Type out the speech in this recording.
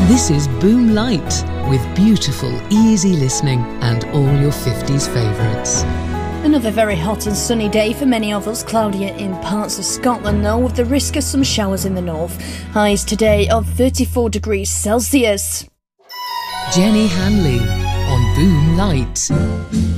This is Boom Light, with beautiful, easy listening and all your 50s favourites. Another very hot and sunny day for many of us. Cloudier in parts of Scotland though, with the risk of some showers in the north. Highs today of 34 degrees Celsius. Jenny Hanley on Boom Light.